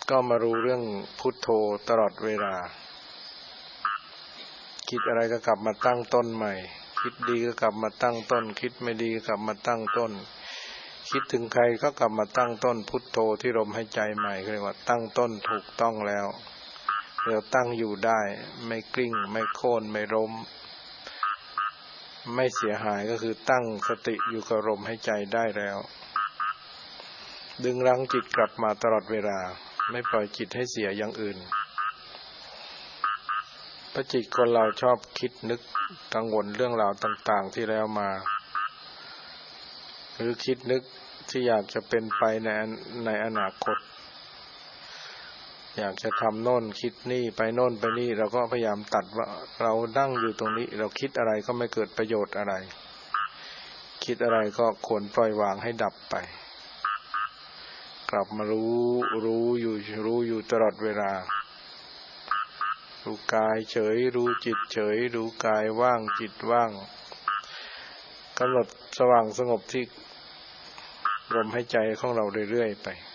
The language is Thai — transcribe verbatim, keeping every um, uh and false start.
ก็มารู้เรื่องพุทโธตลอดเวลาคิดอะไรก็กลับมาตั้งต้นใหม่คิดดีก็กลับมาตั้งต้นคิดไม่ดีก็กลับมาตั้งต้นคิดถึงใครก็กลับมาตั้งต้นพุทโธที่ลมหายใจใหม่เรียกว่าตั้งต้นถูกต้องแล้วเราตั้งอยู่ได้ไม่กลิ้งไม่โค่นไม่ล้มไม่เสียหายก็คือตั้งสติอยู่กับลมหายใจได้แล้วดึงรั้งจิตกลับมาตลอดเวลาไม่ปล่อยจิตให้เสียอย่างอื่นเพราะจิตคนเราชอบคิดนึกกังวลเรื่องราวต่างๆที่แล้วมาหรือคิดนึกที่อยากจะเป็นไปในในอนาคตอยากจะทำโน่นคิดนี่ไปโน่นไปนี่เราก็พยายามตัดว่าเรานั่งอยู่ตรงนี้เราคิดอะไรก็ไม่เกิดประโยชน์อะไรคิดอะไรก็ควรปล่อยวางให้ดับไปกลับมารู้รู้อยู่รู้อยู่ตลอดเวลารู้กายเฉยรู้จิตเฉยรู้กายว่างจิตว่างกำหนดสว่างสงบที่ลมหายใจของเราเรื่อยๆไป